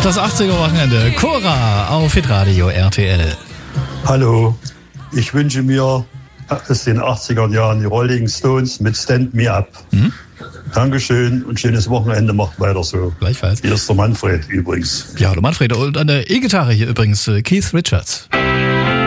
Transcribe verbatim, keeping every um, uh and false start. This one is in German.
Das achtziger-Wochenende. Cora auf Hitradio R T L. Hallo, ich wünsche mir aus den achtziger Jahren die Rolling Stones mit Stand Me Up. Mhm. Dankeschön und schönes Wochenende, macht weiter so. Gleichfalls. Hier ist der Manfred übrigens. Ja, hallo Manfred. Und an der E-Gitarre hier übrigens Keith Richards.